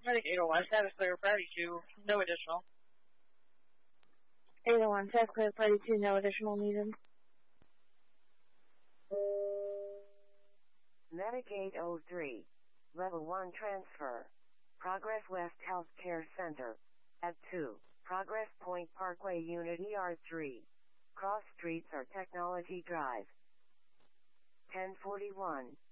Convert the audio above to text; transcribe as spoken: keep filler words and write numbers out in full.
Medic eight oh one, status clear, priority two, no additional. eight oh one, status clear, priority two, no additional needed. Medic eight oh three, level one transfer. Progress West Healthcare Center. At two, Progress Point Parkway Unit E R three. Cross streets are Technology Drive. ten forty-one,